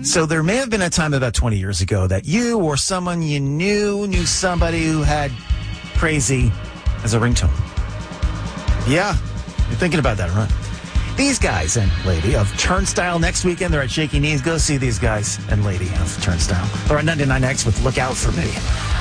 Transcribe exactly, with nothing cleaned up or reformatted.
So there may have been a time about twenty years ago that you or someone you knew knew somebody who had crazy as a ringtone. Yeah, you're thinking about that, right? These guys and lady of Turnstile next weekend. They're at Shaky Knees. Go see these guys and lady of Turnstile. They're at ninety-nine X with Look Out For Me.